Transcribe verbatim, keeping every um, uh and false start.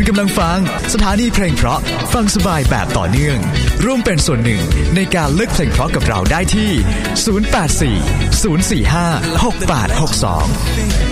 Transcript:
กำลังฟังสถานีเพลงเพราะฟังสบายแบบต่อเนื่องร่วมเป็นส่วนหนึ่งในการเลือกเพลงเพราะกับเราได้ที่ศูนย์ แปด สี่ ศูนย์ สี่ ห้า หก แปด หก สอง